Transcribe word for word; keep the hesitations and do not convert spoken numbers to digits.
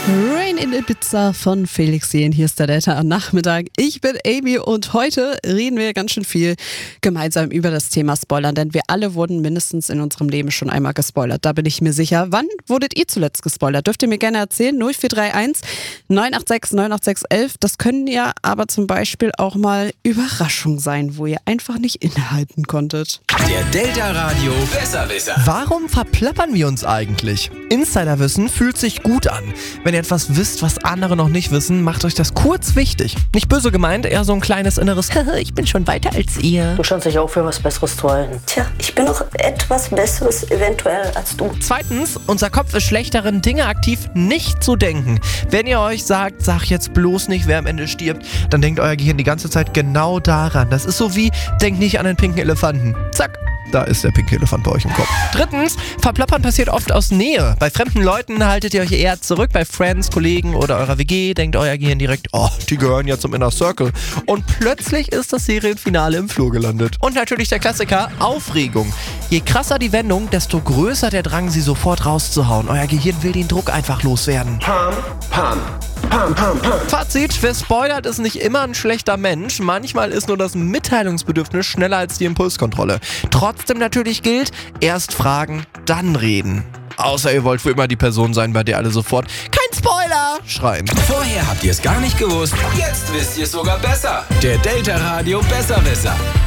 Rain in Ibiza von Felix Jähn. Hier ist der Delta am Nachmittag. Ich bin Amy und heute reden wir ganz schön viel gemeinsam über das Thema Spoilern, denn wir alle wurden mindestens in unserem Leben schon einmal gespoilert. Da bin ich mir sicher. Wann wurdet ihr zuletzt gespoilert? Dürft ihr mir gerne erzählen. null vier drei eins neun acht sechs neun acht sechs eins eins. Das können ja aber zum Beispiel auch mal Überraschungen sein, wo ihr einfach nicht innehalten konntet. Der Delta Radio Besserwisser. Warum verplappern wir uns eigentlich? Insiderwissen fühlt sich gut an. Wenn ihr etwas wisst, was andere noch nicht wissen, macht euch das kurz wichtig. Nicht böse gemeint, eher so ein kleines inneres ich bin schon weiter als ihr. Du scheinst dich auch für was Besseres zu halten. Tja, ich bin noch etwas Besseres eventuell als du. Zweitens, unser Kopf ist schlecht darin, Dinge aktiv nicht zu denken. Wenn ihr euch sagt, sag jetzt bloß nicht, wer am Ende stirbt, dann denkt euer Gehirn die ganze Zeit genau daran. Das ist so wie, denkt nicht an den pinken Elefanten. Zack. Da ist der pinke Elefant bei euch im Kopf. Drittens, Verplappern passiert oft aus Nähe. Bei fremden Leuten haltet ihr euch eher zurück. Bei Friends, Kollegen oder eurer W G denkt euer Gehirn direkt, oh, die gehören ja zum Inner Circle. Und plötzlich ist das Serienfinale im Flur gelandet. Und natürlich der Klassiker, Aufregung. Je krasser die Wendung, desto größer der Drang, sie sofort rauszuhauen. Euer Gehirn will den Druck einfach loswerden. Pam, pam. Pam, pam, pam. Fazit, wer spoilert, ist nicht immer ein schlechter Mensch. Manchmal ist nur das Mitteilungsbedürfnis schneller als die Impulskontrolle. Trotzdem natürlich gilt, erst fragen, dann reden. Außer ihr wollt für immer die Person sein, bei der alle sofort kein Spoiler schreien. Vorher habt ihr es gar nicht gewusst, jetzt wisst ihr es sogar besser. Der Delta Radio Besserwisser.